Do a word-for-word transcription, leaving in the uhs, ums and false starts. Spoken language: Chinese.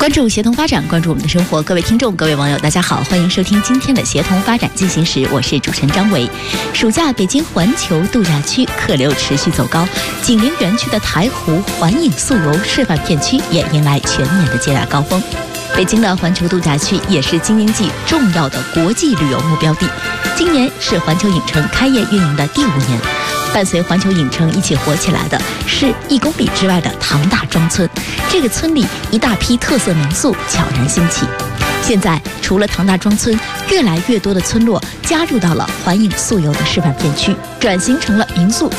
关注协同发展，关注我们的生活。各位听众，各位网友，大家好，欢迎收听今天的协同发展进行时，我是主持人张维。暑假北京环球度假区客流持续走高，紧邻园区的台湖环影素游示范片区也迎来全年的接待高峰。北京的环球度假区也是京津冀重要的国际旅游目标地。今年是环球影城开业运营的第五年，伴随环球影城一起火起来的是一公里之外的唐大庄村。这个村里一大批特色民宿悄然兴起。现在除了唐大庄村，越来越多的村落加入到了环影素游的示范片区，转型成了民宿